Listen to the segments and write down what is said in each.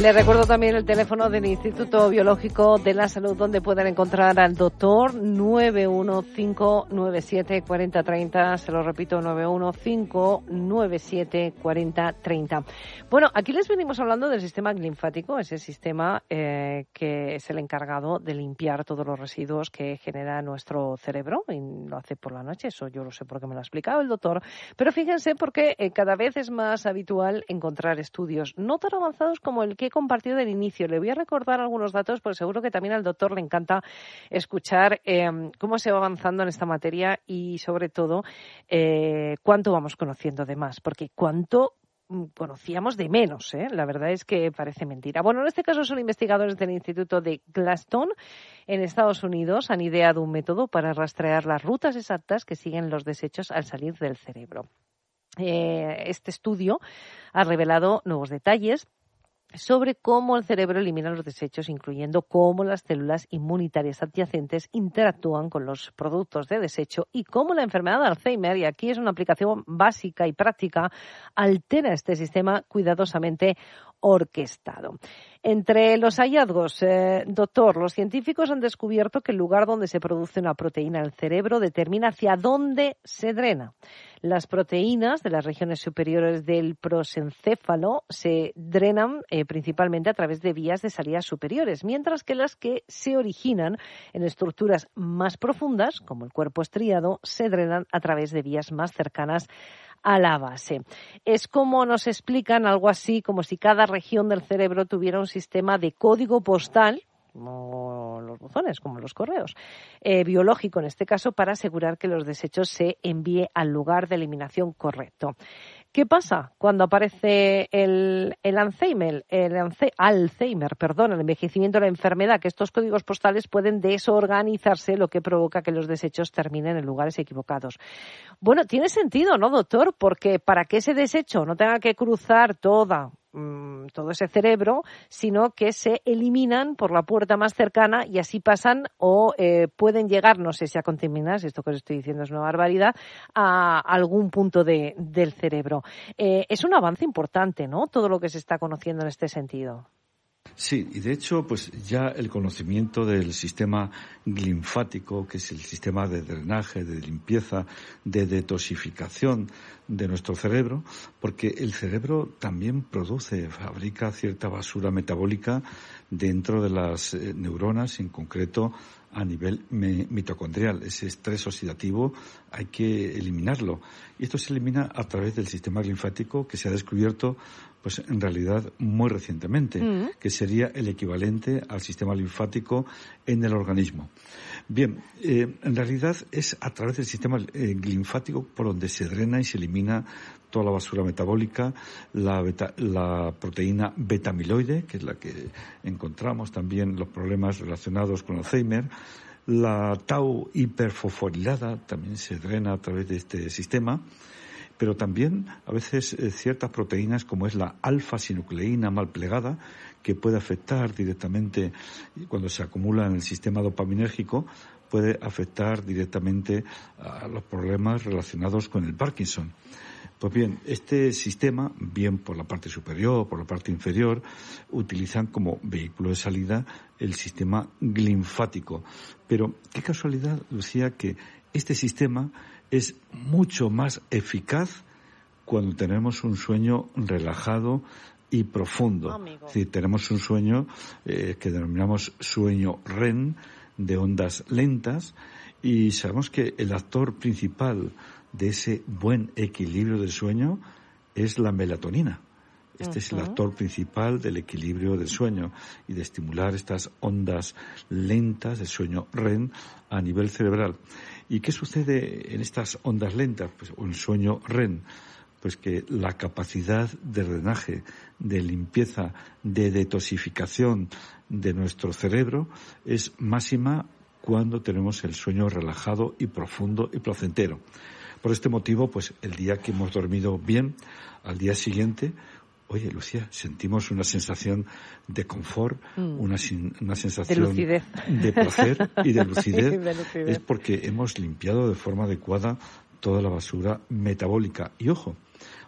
Les recuerdo también el teléfono del Instituto Biológico de la Salud, donde pueden encontrar al doctor, 915974030. Se lo repito, 915974030. Bueno, aquí les venimos hablando del sistema linfático, ese sistema que es el encargado de limpiar todos los residuos que genera nuestro cerebro, y lo hace por la noche. Eso yo lo sé porque me lo ha explicado el doctor. Pero fíjense, porque cada vez es más habitual encontrar estudios no tan avanzados como el que he compartido del inicio. Le voy a recordar algunos datos, porque seguro que también al doctor le encanta escuchar cómo se va avanzando en esta materia y, sobre todo, cuánto vamos conociendo de más, porque cuánto conocíamos de menos, ¿eh? La verdad es que parece mentira. Bueno, en este caso son investigadores del Instituto de Gladstone en Estados Unidos. Han ideado un método para rastrear las rutas exactas que siguen los desechos al salir del cerebro. Este estudio ha revelado nuevos detalles sobre cómo el cerebro elimina los desechos, incluyendo cómo las células inmunitarias adyacentes interactúan con los productos de desecho y cómo la enfermedad de Alzheimer, y aquí es una aplicación básica y práctica, altera este sistema cuidadosamente orquestado. Entre los hallazgos, doctor, los científicos han descubierto que el lugar donde se produce una proteína en el cerebro determina hacia dónde se drena. Las proteínas de las regiones superiores del prosencéfalo se drenan principalmente a través de vías de salida superiores, mientras que las que se originan en estructuras más profundas, como el cuerpo estriado, se drenan a través de vías más cercanas a la base. Es como nos explican, algo así como si cada región del cerebro tuviera un sistema de código postal, como los buzones, como los correos, biológico en este caso, para asegurar que los desechos se envíen al lugar de eliminación correcto. ¿Qué pasa cuando aparece el Alzheimer, el envejecimiento de la enfermedad? Que estos códigos postales pueden desorganizarse, lo que provoca que los desechos terminen en lugares equivocados. Bueno, tiene sentido, ¿no, doctor? Porque para que ese desecho no tenga que cruzar todo ese cerebro, sino que se eliminan por la puerta más cercana y así pasan o pueden llegar, no sé si a contaminarse, esto que os estoy diciendo es una barbaridad, a algún punto del cerebro. Es un avance importante, ¿no?, todo lo que se está conociendo en este sentido. Sí, y de hecho, pues ya el conocimiento del sistema linfático, que es el sistema de drenaje, de limpieza, de detoxificación de nuestro cerebro, porque el cerebro también fabrica cierta basura metabólica dentro de las neuronas, en concreto a nivel mitocondrial. Ese estrés oxidativo hay que eliminarlo. Y esto se elimina a través del sistema linfático, que se ha descubierto pues en realidad muy recientemente, que sería el equivalente al sistema linfático en el organismo. Bien, en realidad es a través del sistema linfático por donde se drena y se elimina toda la basura metabólica, la proteína beta-amiloide, que es la que encontramos también los problemas relacionados con Alzheimer. La tau hiperfosforilada también se drena a través de este sistema. Pero también a veces ciertas proteínas, como es la alfa-sinucleína mal plegada, que puede afectar directamente cuando se acumula en el sistema dopaminérgico, puede afectar directamente a los problemas relacionados con el Parkinson. Pues bien, este sistema, bien por la parte superior o por la parte inferior, utilizan como vehículo de salida el sistema linfático. Pero qué casualidad, Lucía, que este sistema es mucho más eficaz cuando tenemos un sueño relajado y profundo. Es decir, tenemos un sueño que denominamos sueño REM, de ondas lentas, y sabemos que el actor principal de ese buen equilibrio del sueño es la melatonina. Este es el actor principal del equilibrio del sueño y de estimular estas ondas lentas del sueño REM a nivel cerebral. ¿Y qué sucede en estas ondas lentas, o en el sueño REM? Pues que la capacidad de drenaje, de limpieza, de detoxificación de nuestro cerebro es máxima cuando tenemos el sueño relajado y profundo y placentero. Por este motivo, pues el día que hemos dormido bien, al día siguiente, oye, Lucía, sentimos una sensación de confort, una sensación de placer y de lucidez. Es porque hemos limpiado de forma adecuada toda la basura metabólica. Y ojo,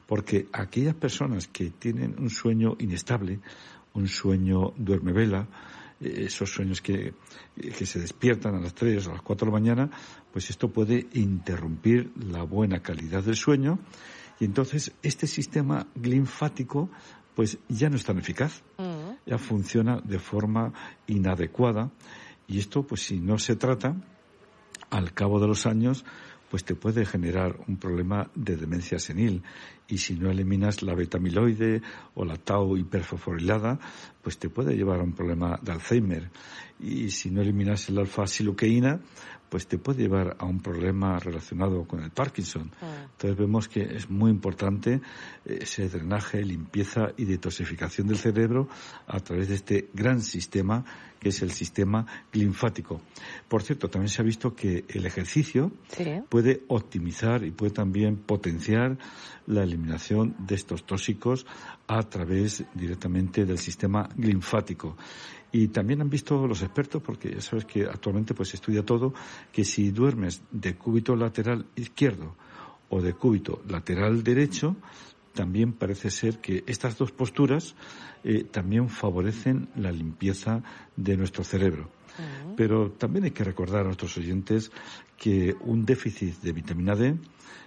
porque aquellas personas que tienen un sueño inestable, un sueño duermevela, esos sueños que se despiertan a las 3 o a las 4 de la mañana, pues esto puede interrumpir la buena calidad del sueño y entonces este sistema linfático pues ya no es tan eficaz, ya funciona de forma inadecuada y esto pues si no se trata, al cabo de los años pues te puede generar un problema de demencia senil. Y si no eliminas la beta-amiloide o la tau hiperfosforilada, pues te puede llevar a un problema de Alzheimer. Y si no eliminas el alfa-siluqueína, pues te puede llevar a un problema relacionado con el Parkinson. Entonces vemos que es muy importante ese drenaje, limpieza y detoxificación del cerebro a través de este gran sistema que es el sistema linfático. Por cierto, también se ha visto que el ejercicio puede optimizar y puede también potenciar la eliminación de estos tóxicos a través directamente del sistema linfático. Y también han visto los expertos, porque ya sabes que actualmente pues se estudia todo, que si duermes de cúbito lateral izquierdo o de cúbito lateral derecho, también parece ser que estas dos posturas también favorecen la limpieza de nuestro cerebro. Pero también hay que recordar a nuestros oyentes que un déficit de vitamina D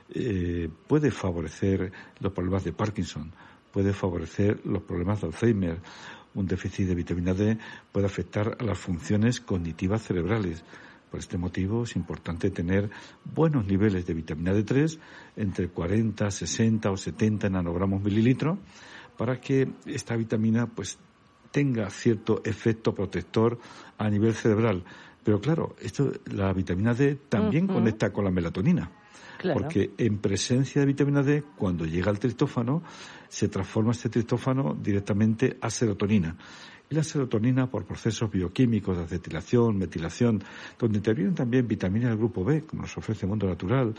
puede favorecer los problemas de Parkinson, puede favorecer los problemas de Alzheimer. Un déficit de vitamina D puede afectar a las funciones cognitivas cerebrales. Por este motivo es importante tener buenos niveles de vitamina D3 entre 40, 60 o 70 nanogramos mililitro para que esta vitamina pues tenga cierto efecto protector a nivel cerebral. Pero claro, la vitamina D también conecta con la melatonina. Claro. Porque en presencia de vitamina D, cuando llega al triptófano, se transforma este triptófano directamente a serotonina. Y la serotonina, por procesos bioquímicos de acetilación, metilación, donde intervienen también vitaminas del grupo B, como nos ofrece el mundo natural,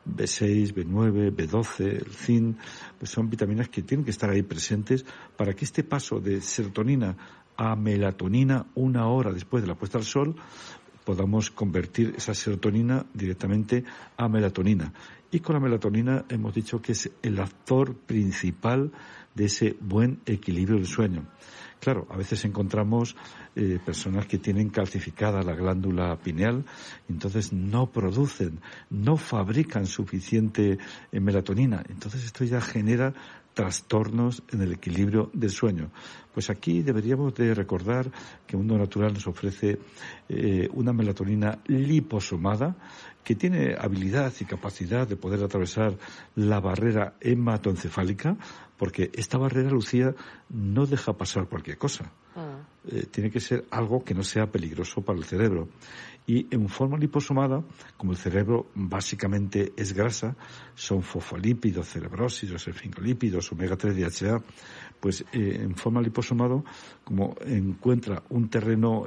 B6, B9, B12, el zinc, pues son vitaminas que tienen que estar ahí presentes para que este paso de serotonina a melatonina 1 hora después de la puesta al sol podamos convertir esa serotonina directamente a melatonina. Y con la melatonina hemos dicho que es el actor principal de ese buen equilibrio del sueño. Claro, a veces encontramos personas que tienen calcificada la glándula pineal, entonces no producen, no fabrican suficiente melatonina. Entonces esto ya genera trastornos en el equilibrio del sueño. Pues aquí deberíamos de recordar que Mundo Natural nos ofrece una melatonina liposomada que tiene habilidad y capacidad de poder atravesar la barrera hematoencefálica, porque esta barrera, Lucía, no deja pasar cualquier cosa. Tiene que ser algo que no sea peligroso para el cerebro. Y en forma liposomada, como el cerebro básicamente es grasa, son fosfolípidos, cerebrósidos, esfingolípidos, omega 3 DHA, pues en forma liposomado, como encuentra un terreno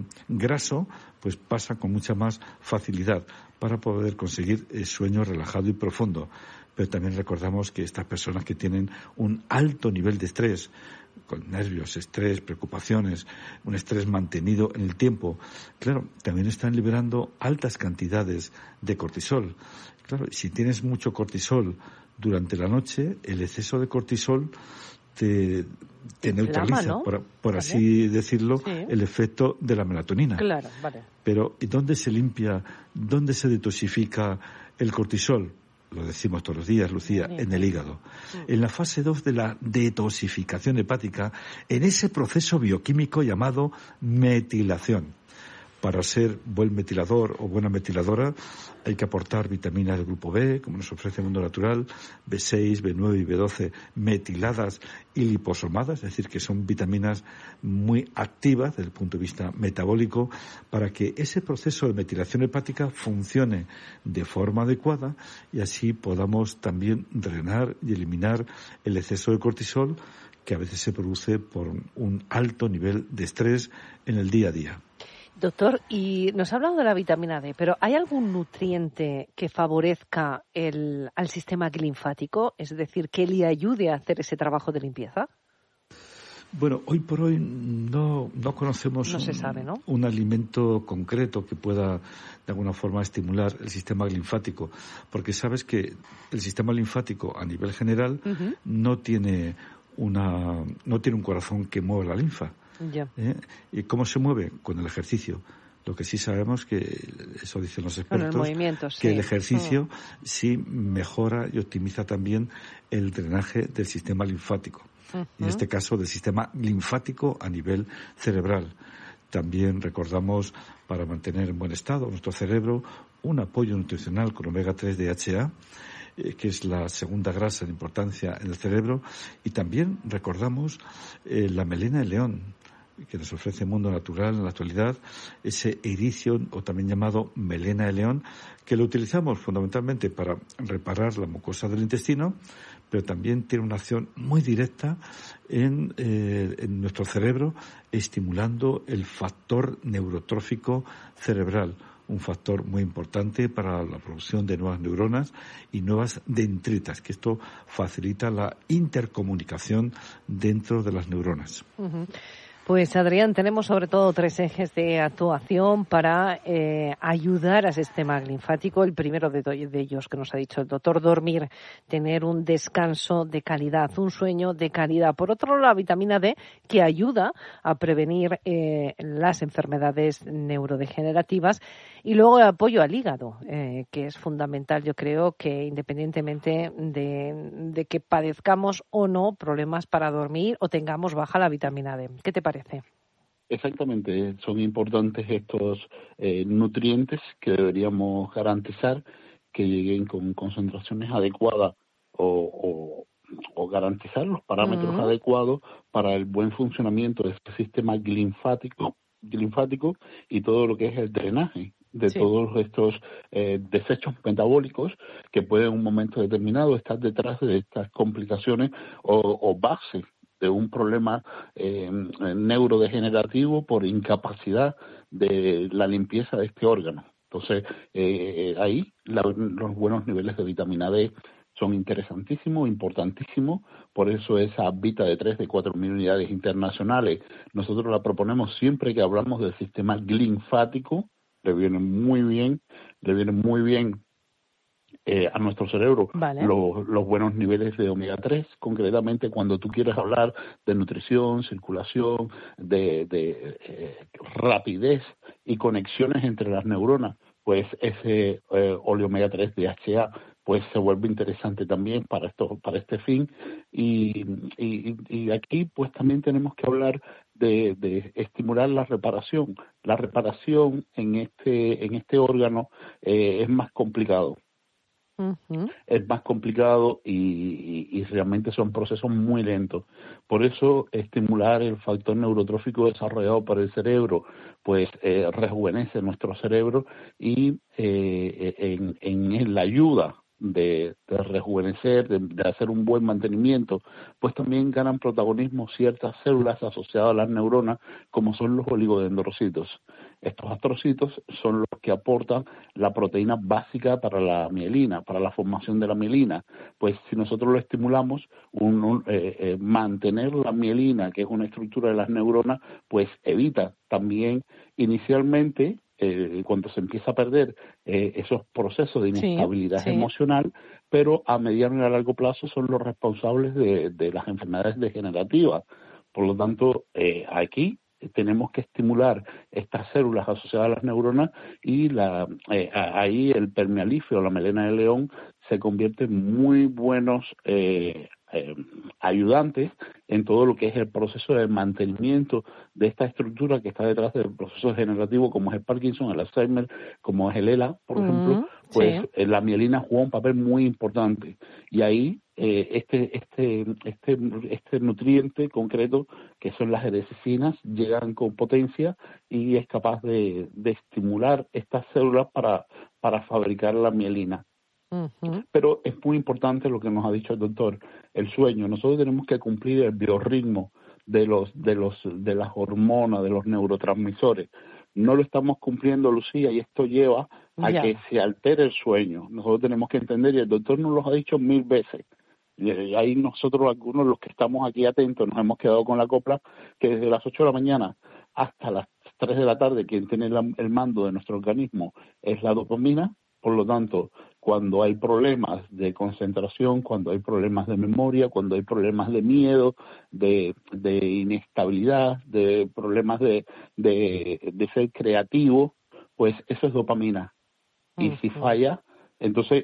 graso, pues pasa con mucha más facilidad para poder conseguir sueño relajado y profundo. Pero también recordamos que estas personas que tienen un alto nivel de estrés, con nervios, estrés, preocupaciones, un estrés mantenido en el tiempo, claro, también están liberando altas cantidades de cortisol. Claro, si tienes mucho cortisol durante la noche, el exceso de cortisol te neutraliza, ¿no? por así decirlo, sí, el efecto de la melatonina. Claro, vale. Pero ¿y dónde se limpia, dónde se detoxifica el cortisol? Lo decimos todos los días, Lucía, en el hígado. En la fase 2 de la detoxificación hepática, en ese proceso bioquímico llamado metilación. Para ser buen metilador o buena metiladora hay que aportar vitaminas del grupo B, como nos ofrece el Mundo Natural, B6, B9 y B12 metiladas y liposomadas, es decir, que son vitaminas muy activas desde el punto de vista metabólico para que ese proceso de metilación hepática funcione de forma adecuada y así podamos también drenar y eliminar el exceso de cortisol que a veces se produce por un alto nivel de estrés en el día a día. Doctor, y nos ha hablado de la vitamina D, pero ¿hay algún nutriente que favorezca al sistema linfático? Es decir, que le ayude a hacer ese trabajo de limpieza. Bueno, hoy por hoy no conocemos No se sabe, ¿no? un alimento concreto que pueda de alguna forma estimular el sistema linfático, porque sabes que el sistema linfático a nivel general Uh-huh. no tiene un corazón que mueva la linfa. Ya. ¿Y cómo se mueve? Con el ejercicio. Lo que sí sabemos que, eso dicen los expertos, Bueno, el movimiento, sí. que el ejercicio sí mejora y optimiza también el drenaje del sistema linfático. Uh-huh. En este caso del sistema linfático a nivel cerebral. También recordamos, para mantener en buen estado nuestro cerebro, un apoyo nutricional con omega 3 DHA, que es la segunda grasa de importancia en el cerebro, y también recordamos la melena de león, que nos ofrece Mundo Natural en la actualidad, ese ericio, o también llamado melena de león, que lo utilizamos fundamentalmente para reparar la mucosa del intestino, pero también tiene una acción muy directa en nuestro cerebro, estimulando el factor neurotrófico cerebral, un factor muy importante para la producción de nuevas neuronas y nuevas dendritas, que esto facilita la intercomunicación dentro de las neuronas. Uh-huh. Pues, Adrián, tenemos sobre todo 3 ejes de actuación para ayudar al sistema linfático. El primero de ellos, que nos ha dicho el doctor, dormir, tener un descanso de calidad, un sueño de calidad. Por otro lado, la vitamina D, que ayuda a prevenir las enfermedades neurodegenerativas. Y luego el apoyo al hígado, que es fundamental, yo creo, que independientemente de que padezcamos o no problemas para dormir o tengamos baja la vitamina D. ¿Qué te parece? Exactamente, son importantes estos nutrientes que deberíamos garantizar que lleguen con concentraciones adecuadas o garantizar los parámetros Uh-huh. adecuados para el buen funcionamiento de este sistema linfático y todo lo que es el drenaje de todos estos desechos metabólicos que pueden en un momento determinado estar detrás de estas complicaciones o bases de un problema neurodegenerativo por incapacidad de la limpieza de este órgano. Entonces, ahí los buenos niveles de vitamina D son interesantísimos, importantísimos. Por eso esa Vita de 3 de 4.000 unidades internacionales, nosotros la proponemos siempre que hablamos del sistema linfático. Le viene muy bien a nuestro cerebro. Vale. Los buenos niveles de omega 3, concretamente cuando tú quieres hablar de nutrición, circulación, de rapidez y conexiones entre las neuronas, pues ese omega 3 DHA pues se vuelve interesante también para este fin. Y aquí pues también tenemos que hablar de estimular la reparación. La reparación en este órgano es más complicado. Uh-huh. Es más complicado y realmente son procesos muy lentos. Por eso estimular el factor neurotrófico desarrollado por el cerebro pues rejuvenece nuestro cerebro y en la ayuda de rejuvenecer, de hacer un buen mantenimiento, pues también ganan protagonismo ciertas células asociadas a las neuronas, como son los oligodendrocitos. Estos astrocitos son los que aportan la proteína básica para la mielina, para la formación de la mielina. Pues si nosotros lo estimulamos, mantener la mielina, que es una estructura de las neuronas, pues evita también inicialmente, cuando se empieza a perder esos procesos de inestabilidad emocional, pero a mediano y a largo plazo son los responsables de las enfermedades degenerativas. Por lo tanto, aquí tenemos que estimular estas células asociadas a las neuronas y ahí el permealífero, la melena de león, se convierte en muy buenos ayudantes en todo lo que es el proceso de mantenimiento de esta estructura que está detrás del proceso degenerativo, como es el Parkinson, el Alzheimer, como es el ELA, por ejemplo, pues la mielina juega un papel muy importante. Y ahí este nutriente concreto, que son las erecinas, llegan con potencia y es capaz de estimular estas células para fabricar la mielina. Uh-huh. Pero es muy importante lo que nos ha dicho el doctor, el sueño. Nosotros tenemos que cumplir el biorritmo de las hormonas, de los neurotransmisores. No lo estamos cumpliendo, Lucía, y esto lleva a que se altere el sueño. Nosotros tenemos que entender, y el doctor nos lo ha dicho 1000 veces, Y ahí nosotros, algunos los que estamos aquí atentos, nos hemos quedado con la copla, que desde las 8 de la mañana hasta las 3 de la tarde, quien tiene el mando de nuestro organismo es la dopamina. Por lo tanto, cuando hay problemas de concentración, cuando hay problemas de memoria, cuando hay problemas de miedo, de inestabilidad, de problemas de ser creativo, pues eso es dopamina. Y si falla, entonces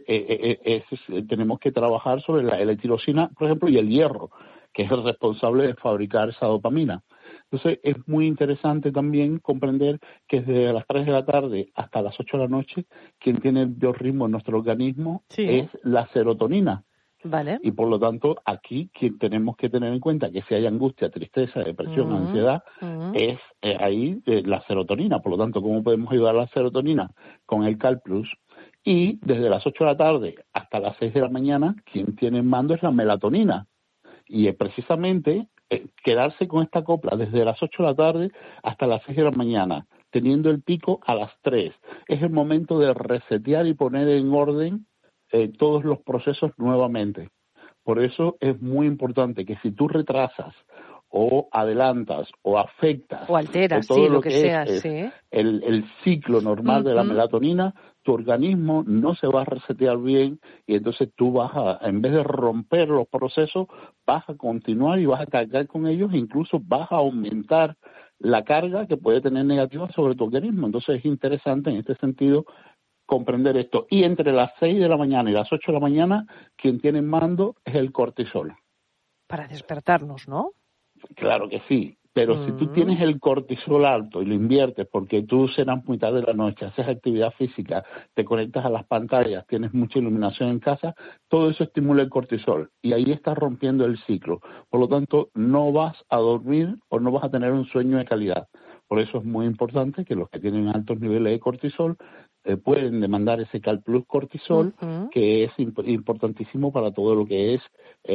tenemos que trabajar sobre la L-tirosina, por ejemplo, y el hierro, que es el responsable de fabricar esa dopamina. Entonces es muy interesante también comprender que desde las 3 de la tarde hasta las 8 de la noche, quien tiene el biorritmo en nuestro organismo es la serotonina. Vale. Y por lo tanto, aquí quien tenemos que tener en cuenta que si hay angustia, tristeza, depresión, ansiedad, es ahí la serotonina. Por lo tanto, ¿cómo podemos ayudar a la serotonina? Con el CalPlus. Y desde las 8 de la tarde hasta las 6 de la mañana, quien tiene en mando es la melatonina. Y precisamente quedarse con esta copla desde las 8 de la tarde hasta las 6 de la mañana, teniendo el pico a las 3. Es el momento de resetear y poner en orden todos los procesos nuevamente. Por eso es muy importante que si tú retrasas o adelantas o afectas o alteras, todo lo que sea, el ciclo normal de la melatonina, tu organismo no se va a resetear bien y entonces tú vas en vez de romper los procesos, vas a continuar y vas a cargar con ellos, e incluso vas a aumentar la carga que puede tener negativa sobre tu organismo. Entonces es interesante en este sentido comprender esto. Y entre las 6 de la mañana y las 8 de la mañana, quien tiene en mando es el cortisol. Para despertarnos, ¿no? Claro que sí, pero si tú tienes el cortisol alto y lo inviertes porque tú cenas muy tarde de la noche, haces actividad física, te conectas a las pantallas, tienes mucha iluminación en casa, todo eso estimula el cortisol y ahí estás rompiendo el ciclo. Por lo tanto, no vas a dormir o no vas a tener un sueño de calidad. Por eso es muy importante que los que tienen altos niveles de cortisol pueden demandar ese CalPlus cortisol, que es importantísimo para todo lo que es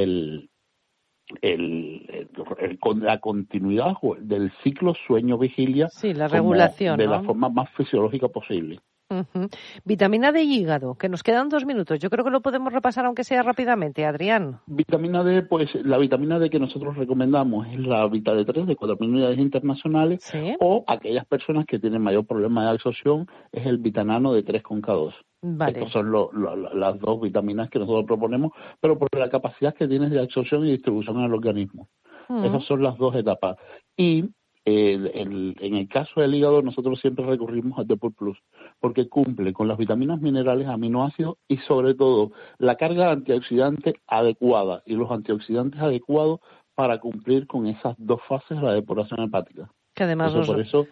la continuidad del ciclo sueño-vigilia, la regulación, de la forma más fisiológica posible. Vitamina D y hígado, que nos quedan 2 minutos. Yo creo que lo podemos repasar aunque sea rápidamente, Adrián. Vitamina D, pues la vitamina D que nosotros recomendamos es la Vita D3 de 4.000 unidades internacionales, o aquellas personas que tienen mayor problema de absorción es el Vitanano de 3,2. Vale. Estas son las dos vitaminas que nosotros proponemos, pero por la capacidad que tienes de absorción y distribución en el organismo. Esas son las dos etapas. Y en el caso del hígado nosotros siempre recurrimos al Depur Plus porque cumple con las vitaminas, minerales, aminoácidos y sobre todo la carga antioxidante adecuada y los antioxidantes adecuados para cumplir con esas dos fases de la depuración hepática. Que además por eso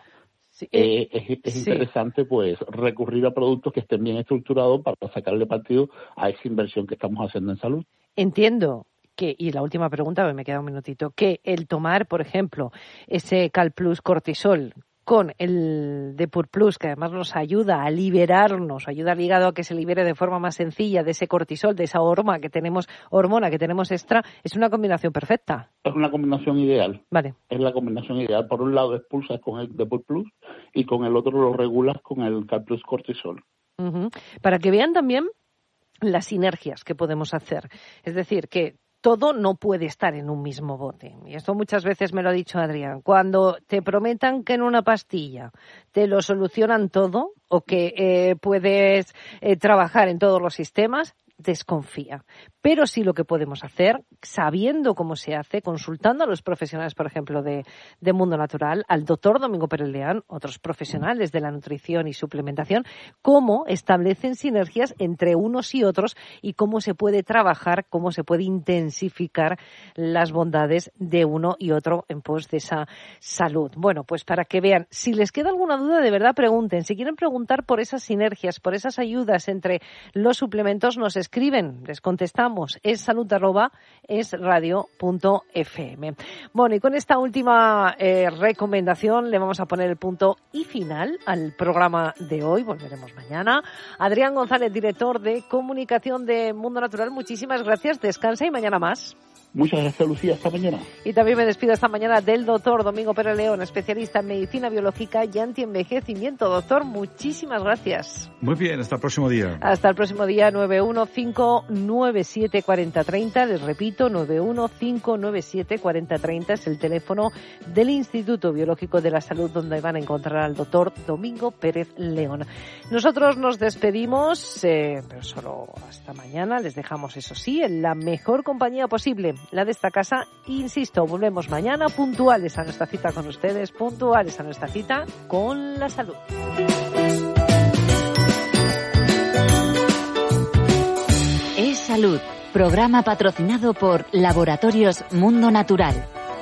es interesante pues recurrir a productos que estén bien estructurados para sacarle partido a esa inversión que estamos haciendo en salud. Entiendo que, y la última pregunta, me queda un minutito, que el tomar, por ejemplo, ese CalPlus cortisol con el Depur Plus, que además nos ayuda a liberarnos, ayuda al hígado a que se libere de forma más sencilla de ese cortisol, de esa hormona que tenemos extra, es una combinación perfecta. Es una combinación ideal. Vale. Es la combinación ideal. Por un lado expulsas con el Depur Plus y con el otro lo regulas con el CalPlus cortisol. Para que vean también las sinergias que podemos hacer. Es decir, que todo no puede estar en un mismo bote. Y esto muchas veces me lo ha dicho Adrián. Cuando te prometan que en una pastilla te lo solucionan todo o que puedes trabajar en todos los sistemas, desconfía. Pero sí lo que podemos hacer, sabiendo cómo se hace, consultando a los profesionales, por ejemplo, de Mundo Natural, al doctor Domingo Pérez Leán, otros profesionales de la nutrición y suplementación, cómo establecen sinergias entre unos y otros y cómo se puede trabajar, cómo se puede intensificar las bondades de uno y otro en pos de esa salud. Bueno, pues para que vean, si les queda alguna duda, de verdad pregunten. Si quieren preguntar por esas sinergias, por esas ayudas entre los suplementos, nos escriben, les contestamos. Es salud@esradio.fm. Bueno, y con esta última recomendación le vamos a poner el punto y final al programa de hoy. Volveremos mañana. Adrián González, director de comunicación de Mundo Natural, muchísimas gracias. Descansa y mañana más. Muchas gracias, Lucía. Hasta mañana. Y también me despido esta mañana del doctor Domingo Pérez León, especialista en medicina biológica y antienvejecimiento. Doctor, muchísimas gracias. Muy bien, hasta el próximo día. Hasta el próximo día, 915974030. Les repito, 915974030 es el teléfono del Instituto Biológico de la Salud, donde van a encontrar al doctor Domingo Pérez León. Nosotros nos despedimos, pero solo hasta mañana. Les dejamos, eso sí, en la mejor compañía posible, la de esta casa. Insisto, volvemos mañana puntuales a nuestra cita con ustedes, puntuales a nuestra cita con la salud. Es Salud, programa patrocinado por Laboratorios Mundo Natural.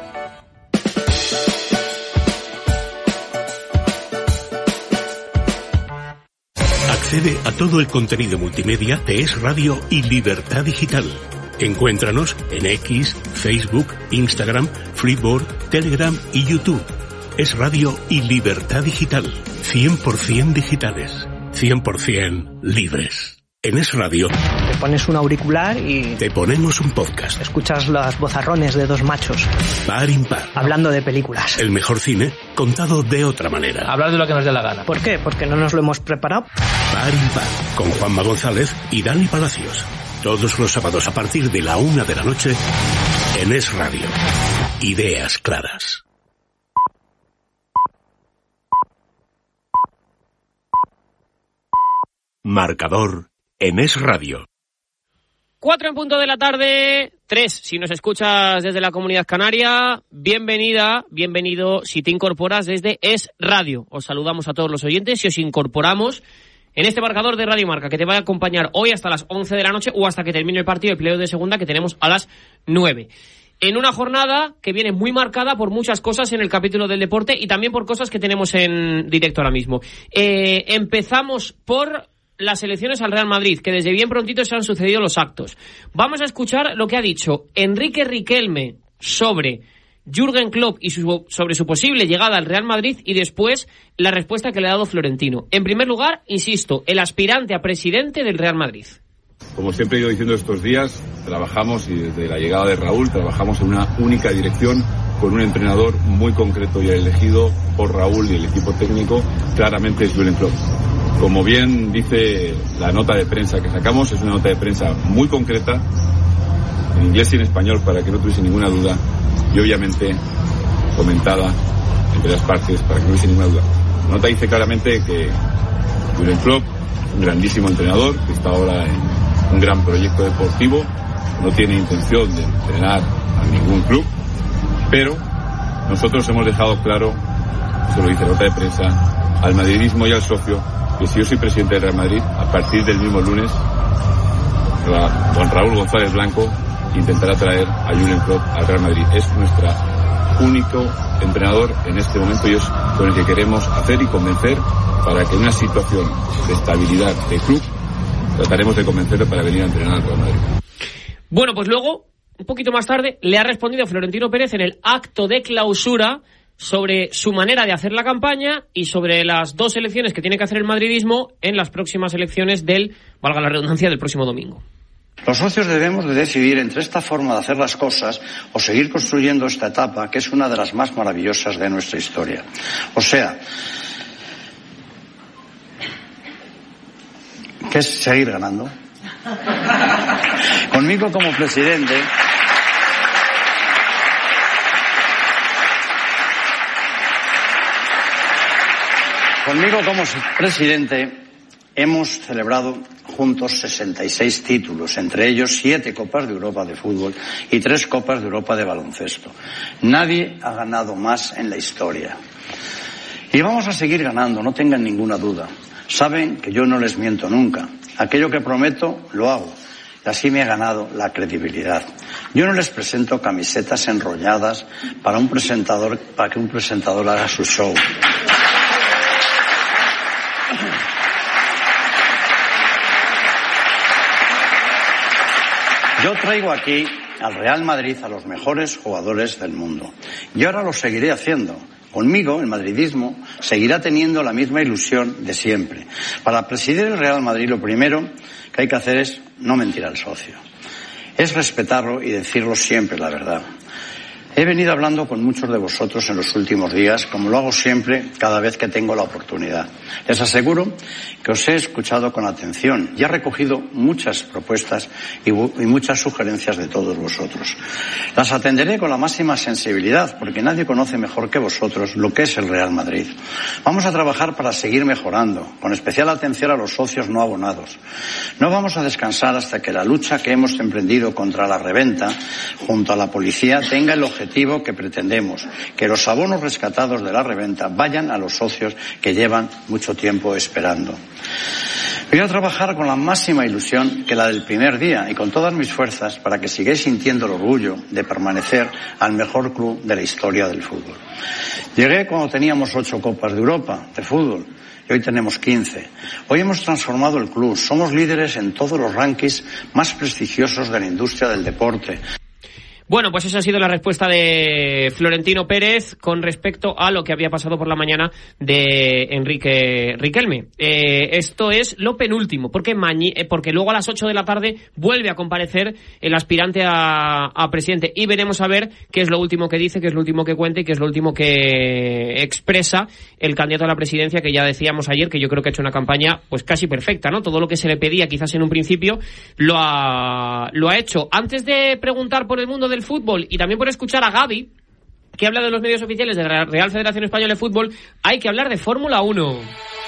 Accede a todo el contenido multimedia de Es Radio y Libertad Digital. Encuéntranos en X, Facebook, Instagram, Flipboard, Telegram y YouTube. Es Radio y Libertad Digital. 100% digitales. 100% libres. En Es Radio te pones un auricular y te ponemos un podcast. Escuchas los vozarrones de dos machos Par impar, hablando de películas. el mejor cine contado de otra manera. Hablar de lo que nos dé la gana. ¿Por qué? Porque no nos lo hemos preparado. Par impar, con Juanma González y Dani Palacios. Todos los sábados a partir de la 1 de la noche en Es Radio. Ideas claras. Marcador en Es Radio. 4 en punto de la tarde, 3 si nos escuchas desde la Comunidad Canaria. Bienvenida, bienvenido si te incorporas desde Es Radio. Os saludamos a todos los oyentes y os incorporamos en este marcador de Radio Marca, que te va a acompañar hoy hasta las 11 de la noche o hasta que termine el partido de playoff de segunda, que tenemos a las 9. En una jornada que viene muy marcada por muchas cosas en el capítulo del deporte y también por cosas que tenemos en directo ahora mismo. Empezamos por las elecciones al Real Madrid, que desde bien prontito se han sucedido los actos. Vamos a escuchar lo que ha dicho Enrique Riquelme sobre Jürgen Klopp y sobre su posible llegada al Real Madrid, y después la respuesta que le ha dado Florentino. En primer lugar, insisto, el aspirante a presidente del Real Madrid. Como siempre he ido diciendo estos días, trabajamos, y desde la llegada de Raúl, trabajamos en una única dirección, con un entrenador muy concreto y elegido por Raúl y el equipo técnico, claramente es Jürgen Klopp. Como bien dice la nota de prensa que sacamos, es una nota de prensa muy concreta, en inglés y en español, para que no tuviese ninguna duda, y obviamente comentada entre las partes para que no hubiese ninguna duda. La nota dice claramente que Jürgen Klopp, un grandísimo entrenador, que está ahora en un gran proyecto deportivo, no tiene intención de entrenar a ningún club, pero nosotros hemos dejado claro, eso lo dice la nota de prensa, al madridismo y al socio, que si yo soy presidente del Real Madrid, a partir del mismo lunes, Juan Raúl González Blanco intentará traer a Jürgen Klopp al Real Madrid. Es nuestro único entrenador en este momento y es con el que queremos hacer y convencer para que en una situación de estabilidad de club trataremos de convencerle para venir a entrenar al Real Madrid. Bueno, pues luego, un poquito más tarde, le ha respondido Florentino Pérez en el acto de clausura sobre su manera de hacer la campaña y sobre las dos elecciones que tiene que hacer el madridismo en las próximas elecciones del, valga la redundancia, del próximo domingo. Los socios debemos de decidir entre esta forma de hacer las cosas o seguir construyendo esta etapa, que es una de las más maravillosas de nuestra historia. O sea, que es seguir ganando. Conmigo como presidente, hemos celebrado juntos 66 títulos, entre ellos 7 Copas de Europa de fútbol y 3 Copas de Europa de baloncesto. Nadie ha ganado más en la historia. Y vamos a seguir ganando, no tengan ninguna duda. Saben que yo no les miento nunca. Aquello que prometo, lo hago. Y así me ha ganado la credibilidad. Yo no les presento camisetas enrolladas para que un presentador haga su show. Yo traigo aquí al Real Madrid a los mejores jugadores del mundo. Y ahora lo seguiré haciendo. Conmigo, el madridismo seguirá teniendo la misma ilusión de siempre. Para presidir el Real Madrid, lo primero que hay que hacer es no mentir al socio. es respetarlo y decirlo siempre la verdad. He venido hablando con muchos de vosotros en los últimos días, como lo hago siempre cada vez que tengo la oportunidad. Les aseguro que os he escuchado con atención y he recogido muchas propuestas y muchas sugerencias de todos vosotros. Las atenderé con la máxima sensibilidad, porque nadie conoce mejor que vosotros lo que es el Real Madrid. Vamos a trabajar para seguir mejorando, con especial atención a los socios no abonados. No vamos a descansar hasta que la lucha que hemos emprendido contra la reventa, junto a la policía, tenga el objetivo que pretendemos, que los abonos rescatados de la reventa vayan a los socios que llevan mucho tiempo esperando. Voy a trabajar con la máxima ilusión que la del primer día y con todas mis fuerzas para que sigáis sintiendo el orgullo de permanecer al mejor club de la historia del fútbol. Llegué cuando teníamos 8 Copas de Europa de fútbol y hoy tenemos 15. Hoy hemos transformado el club, somos líderes en todos los rankings más prestigiosos de la industria del deporte. Bueno, pues esa ha sido la respuesta de Florentino Pérez con respecto a lo que había pasado por la mañana de Enrique Riquelme. Esto es lo penúltimo, porque luego a las 8 de la tarde vuelve a comparecer el aspirante a presidente y veremos a ver qué es lo último que dice, qué es lo último que cuenta y qué es lo último que expresa el candidato a la presidencia, que ya decíamos ayer que yo creo que ha hecho una campaña pues casi perfecta, ¿no? Todo lo que se le pedía quizás en un principio lo ha hecho. Antes de preguntar por el mundo del fútbol y también por escuchar a Gaby, que habla de los medios oficiales de la Real Federación Española de Fútbol, hay que hablar de Fórmula 1.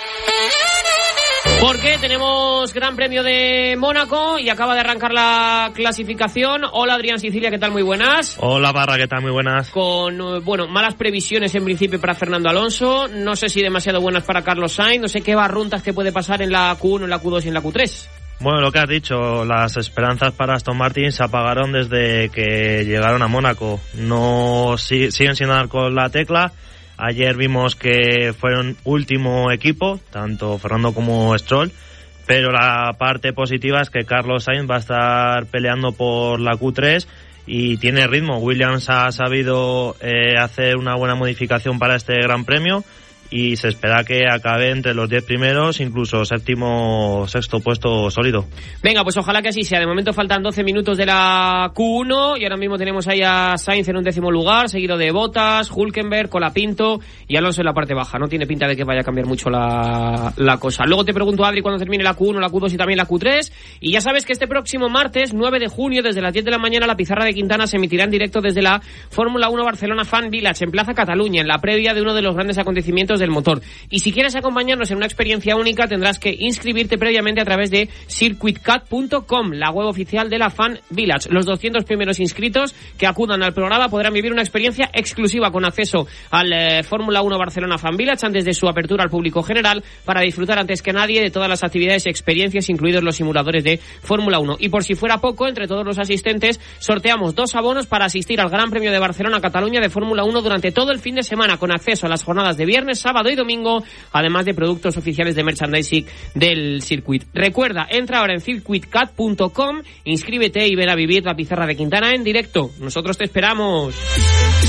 Porque tenemos Gran Premio de Mónaco y acaba de arrancar la clasificación. Hola Adrián Sicilia, ¿qué tal? Muy buenas. Hola Barra, ¿qué tal? Muy buenas. Con, malas previsiones en principio para Fernando Alonso, no sé si demasiado buenas para Carlos Sainz, no sé qué barruntas que puede pasar en la Q1, en la Q2 y en la Q3. Bueno, lo que has dicho, las esperanzas para Aston Martin se apagaron desde que llegaron a Mónaco. No siguen sin dar con la tecla. Ayer vimos que fueron último equipo, tanto Fernando como Stroll, pero la parte positiva es que Carlos Sainz va a estar peleando por la Q3 y tiene ritmo. Williams ha sabido hacer una buena modificación para este Gran Premio y se espera que acabe entre los 10 primeros, incluso sexto puesto sólido. Venga, pues ojalá que así sea. De momento faltan 12 minutos de la Q1 y ahora mismo tenemos ahí a Sainz en un 10º lugar, seguido de Bottas, Hülkenberg, Colapinto y Alonso en la parte baja. No tiene pinta de que vaya a cambiar mucho la cosa. Luego te pregunto, Adri, cuando termine la Q1, la Q2 y también la Q3. Y ya sabes que este próximo martes, 9 de junio, desde las 10 de la mañana, la pizarra de Quintana se emitirá en directo desde la Fórmula 1 Barcelona Fan Village, en Plaza Cataluña, en la previa de uno de los grandes acontecimientos del motor. Y si quieres acompañarnos en una experiencia única, tendrás que inscribirte previamente a través de circuitcat.com, la web oficial de la Fan Village. Los 200 primeros inscritos que acudan al programa podrán vivir una experiencia exclusiva con acceso al Fórmula 1 Barcelona Fan Village antes de su apertura al público general, para disfrutar antes que nadie de todas las actividades y experiencias, incluidos los simuladores de Fórmula 1. Y por si fuera poco, entre todos los asistentes sorteamos 2 abonos para asistir al Gran Premio de Barcelona-Cataluña de Fórmula 1 durante todo el fin de semana, con acceso a las jornadas de viernes, sábado y domingo, además de productos oficiales de merchandising del circuit. Recuerda, entra ahora en circuitcat.com, inscríbete y ven a vivir la pizarra de Quintana en directo. Nosotros te esperamos.